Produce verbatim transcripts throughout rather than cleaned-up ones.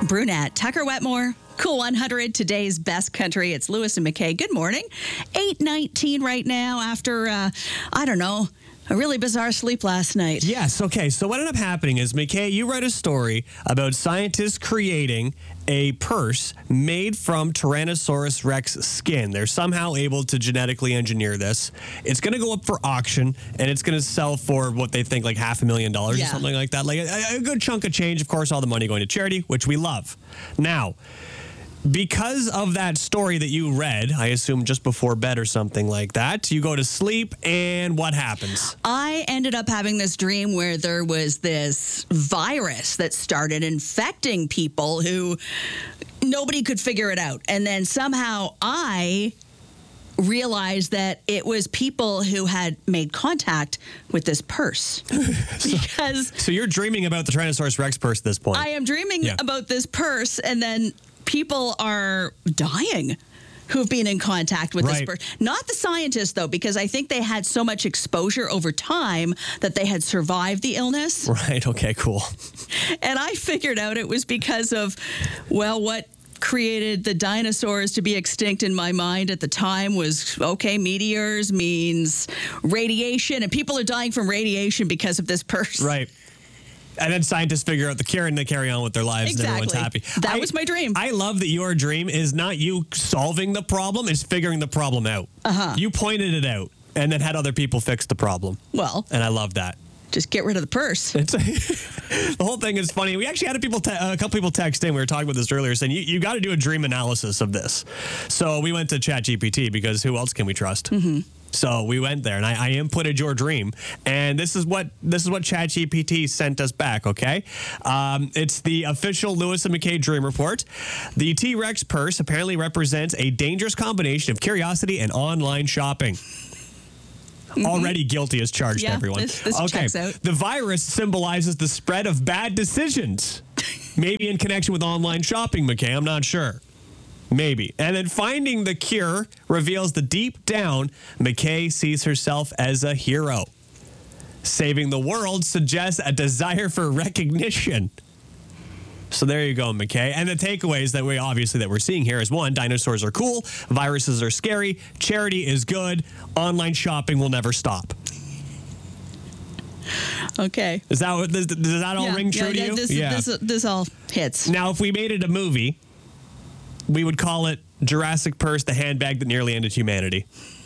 Brunette, Tucker Wetmore. Cool one hundred, today's best country. It's Lewis and McKay. Good morning. eight nineteen right now after, uh, I don't know, a really bizarre sleep last night. Yes, okay. So what ended up happening is, McKay, you read a story about scientists creating a purse made from Tyrannosaurus Rex skin. They're somehow able to genetically engineer this. It's going to go up for auction, and it's going to sell for what they think, like half a million dollars Yeah. or something like that. Like a, a good chunk of change, of course, all the money going to charity, which we love. Now, because of that story that you read, I assume just before bed or something like that, you go to sleep, and what happens? I ended up having this dream where there was this virus that started infecting people who nobody could figure it out. And then somehow I realized that it was people who had made contact with this purse. Because So you're dreaming about the Tyrannosaurus Rex purse at this point. I am dreaming Yeah. about this purse, and then people are dying who've been in contact with Right. this purse. Not the scientists, though, because I think they had so much exposure over time that they had survived the illness. Right, okay, cool. And I figured out it was because of, well, what created the dinosaurs to be extinct in my mind at the time was, okay, meteors means radiation, and people are dying from radiation because of this purse. Right. And then scientists figure out the cure and they carry on with their lives and everyone's Exactly. happy. That I- was my dream. I love that your dream is not you solving the problem, it's figuring the problem out. Uh-huh. You pointed it out and then had other people fix the problem. Well, And I love that. just get rid of the purse. It's the whole thing is funny. We actually had a, people te- a couple people text in. We were talking about this earlier, saying you, you got to do a dream analysis of this. So we went to ChatGPT because who else can we trust? Mm-hmm. So we went there, and I, I inputted your dream, and this is what this is what ChatGPT sent us back. Okay, um, it's the official Lewis and McKay Dream Report. The T-Rex purse apparently represents a dangerous combination of curiosity and online shopping. Already guilty as charged, Yeah, everyone. this- this okay, checks out. the virus symbolizes the spread of bad decisions. Maybe in connection with online shopping, McKay. I'm not sure. Maybe. And then finding the cure reveals that deep down, McKay sees herself as a hero. Saving the world suggests a desire for recognition. So there you go, McKay. And the takeaways that we obviously that we're seeing here is one, dinosaurs are cool, viruses are scary, charity is good, online shopping will never stop. Okay. Is that what, does, does that all Yeah, ring true yeah, to yeah, you? This, yeah. this, this all hits. Now, if we made it a movie, we would call it Jurassic Purse, the handbag that nearly ended humanity.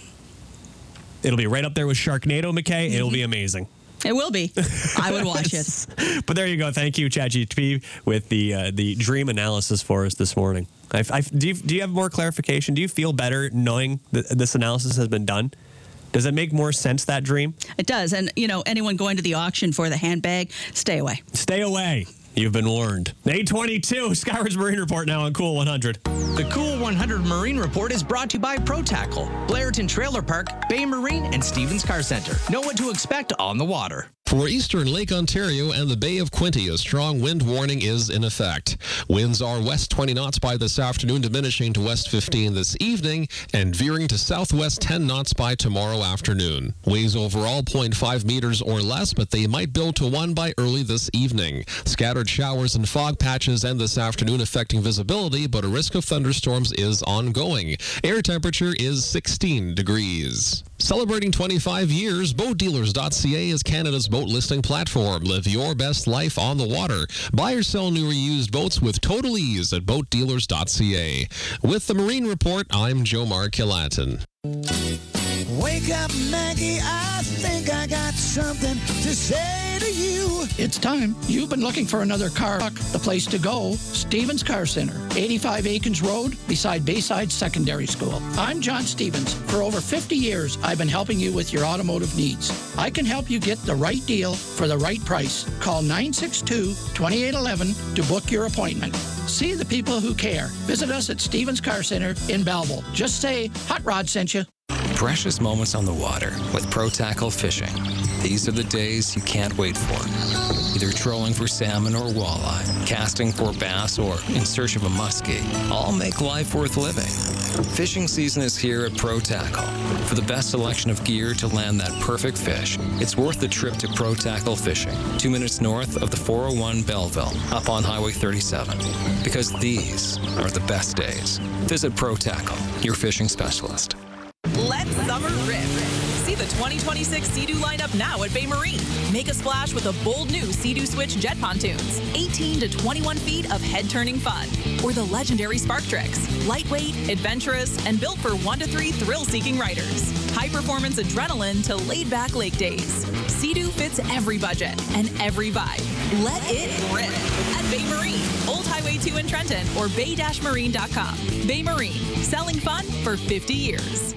It'll be right up there with Sharknado, McKay. Mm-hmm. It'll be amazing. It will be. I would watch it. But there you go. Thank you, ChatGPT, with the uh, the dream analysis for us this morning. I, I, do, you, do you have more clarification? Do you feel better knowing that this analysis has been done? Does it make more sense, that dream? It does. And, you know, anyone going to the auction for the handbag, stay away. Stay away. You've been warned. eight twenty-two, Skyward's Marine Report now on Cool one hundred. The Cool one hundred Marine Report is brought to you by Pro Tackle, Blairton Trailer Park, Bay Marine, and Stevens Car Center. Know what to expect on the water. For eastern Lake Ontario and the Bay of Quinte, a strong wind warning is in effect. Winds are west twenty knots by this afternoon, diminishing to west fifteen this evening, and veering to southwest ten knots by tomorrow afternoon. Waves overall zero point five meters or less, but they might build to one by early this evening. Scattered showers and fog patches end this afternoon, affecting visibility, but a risk of thunderstorms is ongoing. Air temperature is sixteen degrees. Celebrating twenty-five years, boat dealers dot c a is Canada's boat listing platform. Live your best life on the water. Buy or sell new or used boats with total ease at boat dealers dot c a. With the Marine Report, I'm Jomar Kilatin. Wake up, Maggie, I think I got something to say to you. It's time. You've been looking for another car. The place to go, Stevens Car Center, eighty-five Aikens Road, beside Bayside Secondary School. I'm John Stevens. For over fifty years, I've been helping you with your automotive needs. I can help you get the right deal for the right price. Call nine six two, two eight one one to book your appointment. See the people who care. Visit us at Stevens Car Center in Belleville. Just say, Hot Rod sent you. Precious moments on the water with Pro Tackle Fishing. These are the days you can't wait for. Either trolling for salmon or walleye, casting for bass, or in search of a muskie. All make life worth living. Fishing season is here at Pro Tackle. For the best selection of gear to land that perfect fish, it's worth the trip to Pro Tackle Fishing, two minutes north of the four oh one Belleville, up on Highway thirty-seven. Because these are the best days. Visit Pro Tackle, your fishing specialist. Let summer rip. See the twenty twenty-six Sea-Doo lineup now at Bay Marine. Make a splash with the bold new Sea-Doo Switch jet pontoons. eighteen to twenty-one feet of head-turning fun. Or the legendary Spark Tricks. Lightweight, adventurous, and built for one to three thrill-seeking riders. High-performance adrenaline to laid-back lake days. Sea-Doo fits every budget and every vibe. Let it rip at Bay Marine, Old Highway two in Trenton, or bay dash marine dot com. Bay Marine, selling fun for fifty years.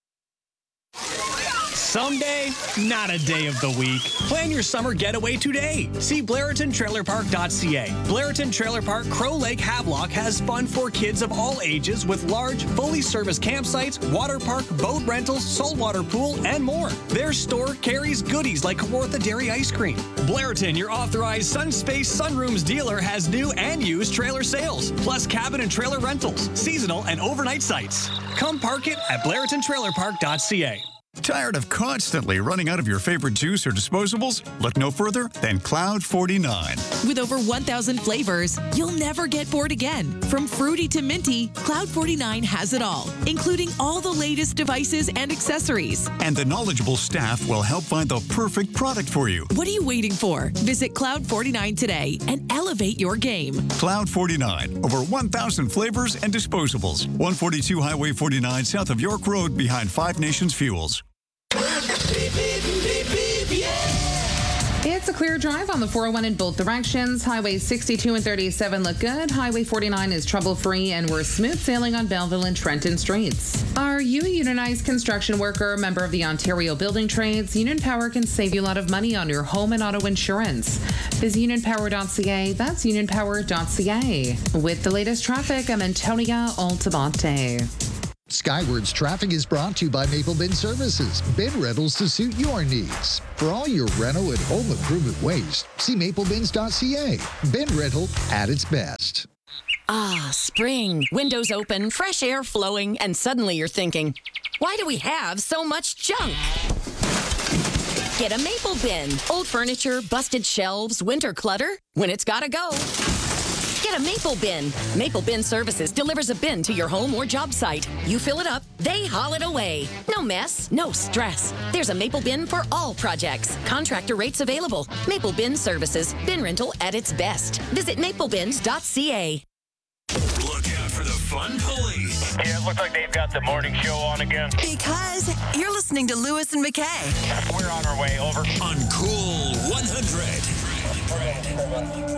Someday, not a day of the week. Plan your summer getaway today. See Blairton Trailer Park dot c a. Blairton Trailer Park Crow Lake Havelock has fun for kids of all ages with large, fully serviced campsites, water park, boat rentals, saltwater pool, and more. Their store carries goodies like Kawartha Dairy Ice Cream. Blairton, your authorized Sunspace Sunrooms dealer, has new and used trailer sales, plus cabin and trailer rentals, seasonal and overnight sites. Come park it at Blairton Trailer Park dot c a. Tired of constantly running out of your favorite juice or disposables? Look no further than Cloud forty-nine. With over one thousand flavors, you'll never get bored again. From fruity to minty, Cloud forty-nine has it all, including all the latest devices and accessories. And the knowledgeable staff will help find the perfect product for you. What are you waiting for? Visit Cloud forty-nine today and elevate your game. Cloud forty-nine, over one thousand flavors and disposables. one forty-two Highway forty-nine south of York Road behind Five Nations Fuels. It's a clear drive on the four oh one in both directions. Highway sixty-two and thirty-seven look good. Highway forty-nine is trouble-free, and we're smooth sailing on Belleville and Trenton streets. Are you a unionized construction worker, member of the Ontario Building Trades? Union Power can save you a lot of money on your home and auto insurance. Visit union power dot c a. That's union power dot c a. With the latest traffic, I'm Antonia Altamonte. Skywards Traffic is brought to you by Maple Bin Services. Bin rentals to suit your needs. For all your rental and home improvement waste, see maple bins dot c a. Bin rental at its best. Ah, spring. Windows open, fresh air flowing, and suddenly you're thinking, why do we have so much junk? Get a Maple Bin. Old furniture, busted shelves, winter clutter. When it's gotta go, get a Maple Bin. Maple Bin Services delivers a bin to your home or job site. You fill it up, they haul it away. No mess, no stress. There's a Maple Bin for all projects. Contractor rates available. Maple Bin Services. Bin rental at its best. Visit maple bins dot c a. Look out for the fun police. Yeah, it looks like they've got the morning show on again. Because you're listening to Lewis and McKay. We're on our way, over. On Cool one hundred.